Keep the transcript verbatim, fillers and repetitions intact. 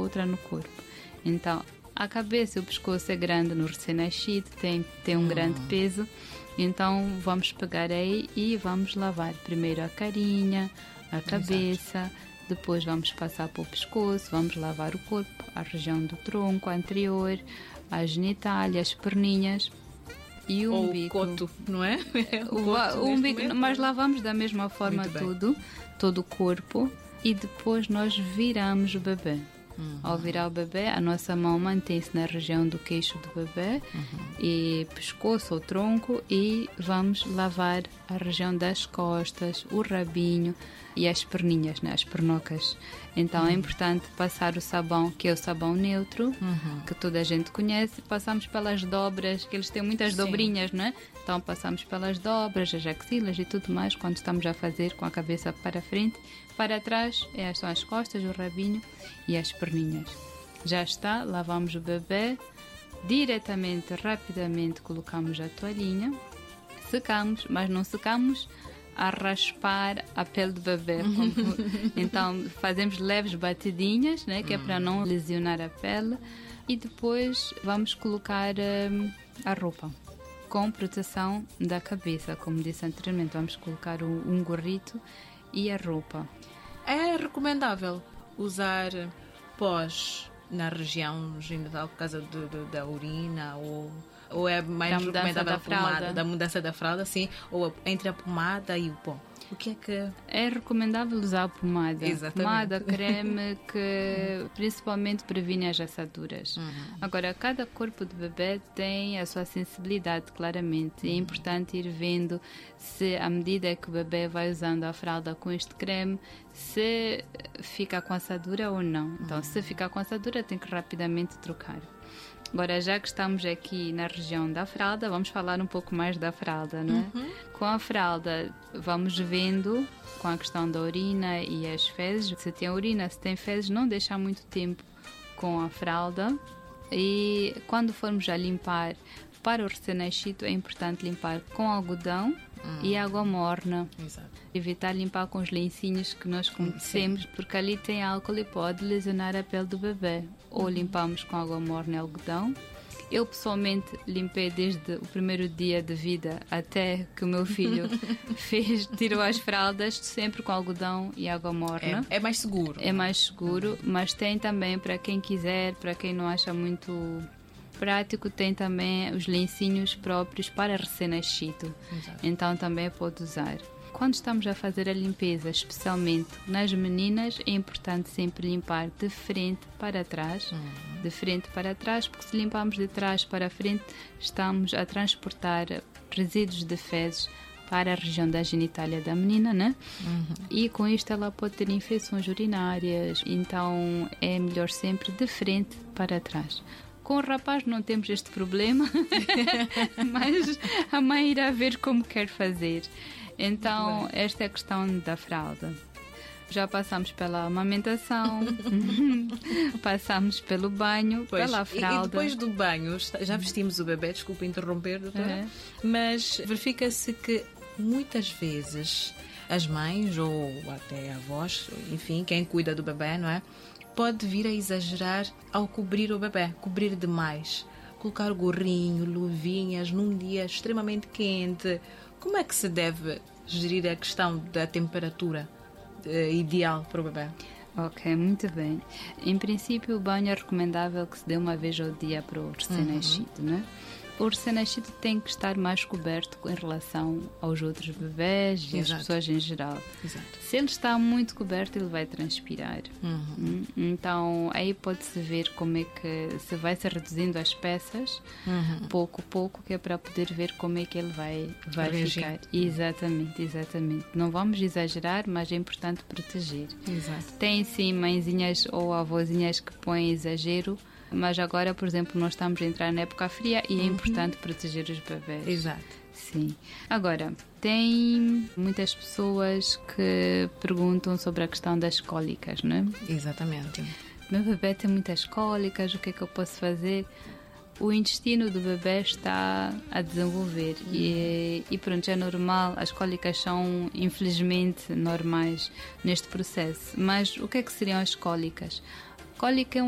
outra no corpo. Então, a cabeça e o pescoço é grande no recém-nascido, tem, tem um hum. grande peso. Então, vamos pegar aí e vamos lavar primeiro a carinha, a cabeça, Exato. Depois vamos passar para o pescoço, vamos lavar o corpo, a região do tronco anterior, a genitália, as perninhas e o Ou umbigo. o coto, não é? O, o, coto, o umbigo, momento, mas lavamos da mesma forma tudo, todo o corpo, e depois nós viramos o bebê. Uhum. Ao virar o bebê, a nossa mão mantém-se na região do queixo do bebê, uhum. e pescoço ou tronco, e vamos lavar a região das costas, o rabinho e as perninhas, né? As pernocas. Então uhum. é importante passar o sabão, que é o sabão neutro, uhum. que toda a gente conhece. Passamos pelas dobras, que eles têm muitas Sim. dobrinhas, não é? Então passamos pelas dobras, as axilas e tudo mais, quando estamos a fazer com a cabeça para frente. Para trás é, são as costas, o rabinho e as perninhas. Já está, lavamos o bebê, diretamente, rapidamente colocamos a toalhinha, secamos, mas não secamos a raspar a pele do bebê. Como, então fazemos leves batidinhas, né, que é para não lesionar a pele, e depois vamos colocar um, a roupa com proteção da cabeça, como disse anteriormente. Vamos colocar um, um gorrito e a roupa. É recomendável usar pós na região genital por causa do, do, da urina, ou, ou é mais da recomendável da fralda. pomada, da mudança da fralda, sim, ou entre a pomada e o pó? O que é que... É recomendável usar a pomada. Exatamente. Pomada, creme, que principalmente previne as assaduras. Uhum. Agora, cada corpo de bebê tem a sua sensibilidade, claramente. Uhum. É importante ir vendo se, à medida que o bebê vai usando a fralda com este creme, se fica com assadura ou não. Então, uhum. se ficar com assadura, tem que rapidamente trocar. Agora, já que estamos aqui na região da fralda, vamos falar um pouco mais da fralda, não é? Uhum. Com a fralda, vamos vendo com a questão da urina e as fezes. Se tem urina, se tem fezes, não deixar muito tempo com a fralda. E quando formos a limpar, para o recém-nascido, é importante limpar com algodão hum. e água morna. Exato. Evitar limpar com os lencinhos que nós conhecemos, Sim. porque ali tem álcool e pode lesionar a pele do bebê. Ou uhum. limpamos com água morna e algodão. Eu pessoalmente limpei desde o primeiro dia de vida até que o meu filho fez, tirou as fraldas, sempre com algodão e água morna. É, é mais seguro. É mais seguro, mas tem também para quem quiser, para quem não acha muito prático, tem também os lencinhos próprios para recém-nascido. Então também pode usar. Quando estamos a fazer a limpeza, especialmente nas meninas, é importante sempre limpar de frente para trás, uhum. de frente para trás, porque se limpamos de trás para frente, estamos a transportar resíduos de fezes para a região da genitália da menina, né? Uhum. E com isto ela pode ter infecções urinárias, então é melhor sempre de frente para trás. Com o rapaz não temos este problema, mas a mãe irá ver como quer fazer. Então, esta é a questão da fralda. Já passamos pela amamentação, passamos pelo banho, pois, pela fralda. E, e depois do banho, já vestimos o bebê, desculpa interromper, doutora, é. mas verifica-se que muitas vezes as mães ou até avós, enfim, quem cuida do bebê, não é? Pode vir a exagerar ao cobrir o bebê, cobrir demais. Colocar gorrinho, luvinhas num dia extremamente quente. Como é que se deve gerir a questão da temperatura uh, ideal para o bebê? Ok, muito bem. Em princípio, o banho é recomendável que se dê uma vez ao dia para o recém-nascido, uhum. né? O recém-nascido tem que estar mais coberto em relação aos outros bebés e Exato. Às pessoas em geral. Exato. Se ele está muito coberto, ele vai transpirar. Uhum. Então, aí pode-se ver como é que se vai se reduzindo as peças, uhum. pouco a pouco, que é para poder ver como é que ele vai, vai ficar. Exatamente, exatamente. Não vamos exagerar, mas é importante proteger. Exato. Tem sim mãezinhas ou avózinhas que põem exagero, mas agora, por exemplo, nós estamos a entrar na época fria e é uhum. importante proteger os bebés. Exato. Sim. Agora, tem muitas pessoas que perguntam sobre a questão das cólicas, não é? Exatamente. Meu bebê tem muitas cólicas, o que é que eu posso fazer? O intestino do bebê está a desenvolver uhum. e, e pronto, é normal, as cólicas são infelizmente normais neste processo. Mas o que é que seriam as cólicas? Cólica é